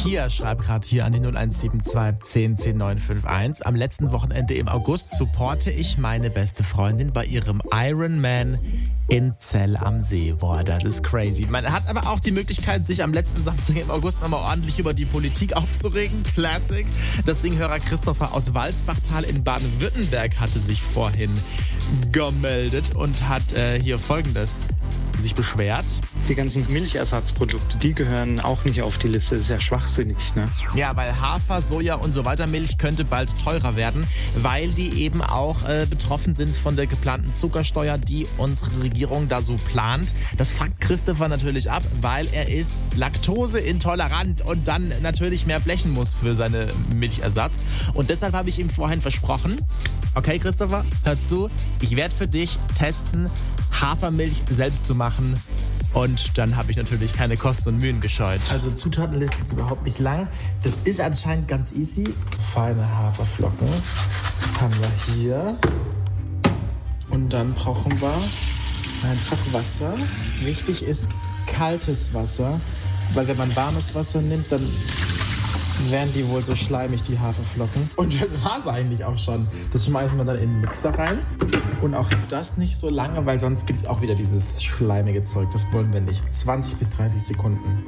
Pia schreibt gerade hier an die 0172 10 10 951. Am letzten Wochenende im August supporte ich meine beste Freundin bei ihrem Ironman in Zell am See. Boah, das ist crazy. Man hat aber auch die Möglichkeit, sich am letzten Samstag im August nochmal ordentlich über die Politik aufzuregen. Classic. Das Singhörer Christopher aus Walsbachtal in Baden-Württemberg hatte sich vorhin gemeldet und hat hier Folgendes sich beschwert. Die ganzen Milchersatzprodukte, die gehören auch nicht auf die Liste. Das ist ja schwachsinnig, ne? Ja, weil Hafer, Soja und so weiter Milch könnte bald teurer werden, weil die eben auch betroffen sind von der geplanten Zuckersteuer, die unsere Regierung da so plant. Das fuckt Christopher natürlich ab, weil er ist laktoseintolerant und dann natürlich mehr blechen muss für seine Milchersatz. Und deshalb habe ich ihm vorhin versprochen, okay Christopher, hör zu, ich werde für dich testen, Hafermilch selbst zu machen. Und dann habe ich natürlich keine Kosten und Mühen gescheut. Also Zutatenliste ist überhaupt nicht lang. Das ist anscheinend ganz easy. Feine Haferflocken haben wir hier. Und dann brauchen wir einfach Wasser. Wichtig ist kaltes Wasser. Weil wenn man warmes Wasser nimmt, dann werden die wohl so schleimig, die Haferflocken. Und das war's eigentlich auch schon. Das schmeißen wir dann in den Mixer rein. Und auch das nicht so lange, weil sonst gibt es auch wieder dieses schleimige Zeug. Das wollen wir nicht. 20 bis 30 Sekunden.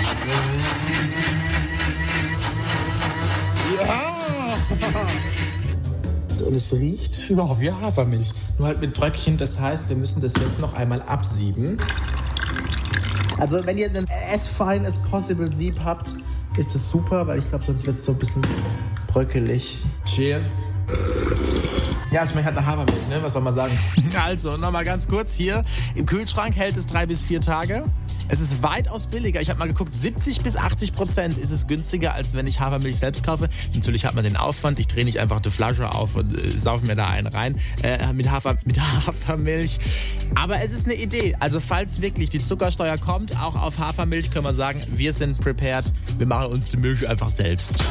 Ja! Und es riecht überhaupt wie Hafermilch. Nur halt mit Bröckchen. Das heißt, wir müssen das jetzt noch einmal absieben. Also wenn ihr ein as fine as possible Sieb habt, ist es super, weil ich glaube, sonst wird es so ein bisschen bröckelig. Cheers. Ja, schmeckt halt nach Hafermilch, ne? Was soll man sagen? Also, nochmal ganz kurz hier. Im Kühlschrank hält es 3 bis 4 Tage. Es ist weitaus billiger. Ich habe mal geguckt, 70 bis 80% ist es günstiger, als wenn ich Hafermilch selbst kaufe. Natürlich hat man den Aufwand. Ich drehe nicht einfach die Flasche auf und saufe mir da einen rein mit Hafermilch. Aber es ist eine Idee. Also falls wirklich die Zuckersteuer kommt, auch auf Hafermilch können wir sagen, wir sind prepared. Wir machen uns die Milch einfach selbst.